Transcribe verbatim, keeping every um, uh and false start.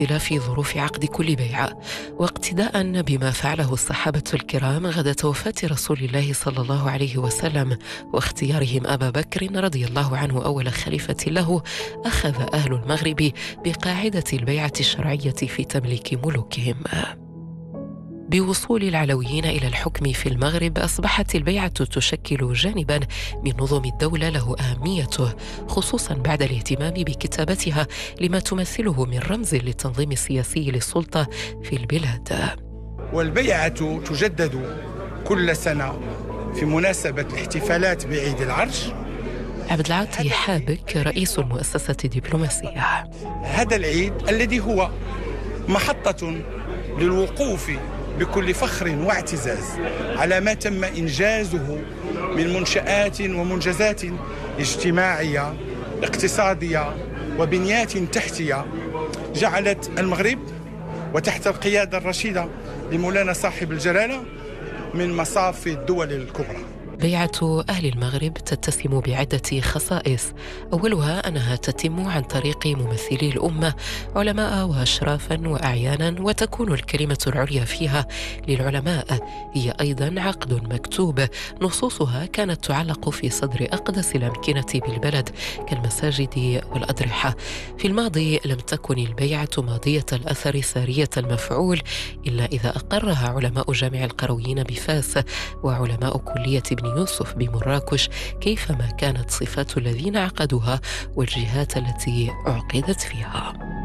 اختلاف ظروف عقد كل بيعة، واقتداء بما فعله الصحابة الكرام غداة وفاة رسول الله صلى الله عليه وسلم واختيارهم أبا بكر رضي الله عنه أول خليفة له، أخذ أهل المغرب بقاعدة البيعة الشرعية في تمليك ملوكهم. بوصول العلويين إلى الحكم في المغرب أصبحت البيعة تشكل جانباً من نظم الدولة له أهميته، خصوصاً بعد الاهتمام بكتابتها لما تمثله من رمز للتنظيم السياسي للسلطة في البلاد. والبيعة تجدد كل سنة في مناسبة الاحتفالات بعيد العرش. عبد العاطي حابك رئيس المؤسسة الدبلوماسية. هذا العيد الذي هو محطة للوقوف بكل فخر واعتزاز على ما تم إنجازه من منشآت ومنجزات اجتماعية اقتصادية وبنيات تحتية جعلت المغرب وتحت القيادة الرشيدة لمولانا صاحب الجلالة من مصاف الدول الكبرى. بيعة أهل المغرب تتسم بعدة خصائص، أولها أنها تتم عن طريق ممثلي الأمة علماء وأشرافا وأعيانا، وتكون الكلمة العليا فيها للعلماء. هي أيضا عقد مكتوب نصوصها كانت تعلق في صدر أقدس الأمكنة بالبلد كالمساجد والأضرحة. في الماضي لم تكن البيعة ماضية الأثر سارية المفعول إلا إذا أقرها علماء جامع القرويين بفاس وعلماء كلية ابن يوسف بمراكش، كيفما كانت صفات الذين عقدوها والجهات التي عقدت فيها.